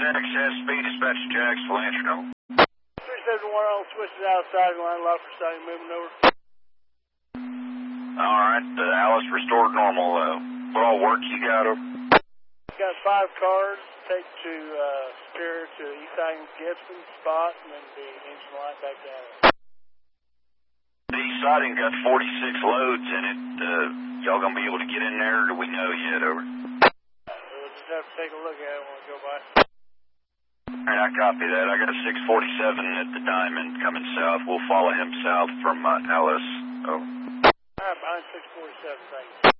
access speed, dispatch to Jackson, Lancerno. 3710, switches outside, line lock for sighting, moving over. Alright, Alice restored normal. What all work you got over? Got 5 cars, take to Superior to East Side Gibson spot, and then the engine light back down. The siding got 46 loads in it. Y'all gonna be able to get in there, or do we know yet, over? We'll just have to take a look at it when we go by. Alright, I copy that. I got a 647 at the Diamond coming south. We'll follow him south from Alice. Oh. Alright, behind 647, thank you.